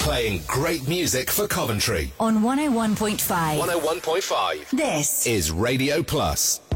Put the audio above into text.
Playing great music for Coventry. On 101.5. 101.5. This is Radio Plus.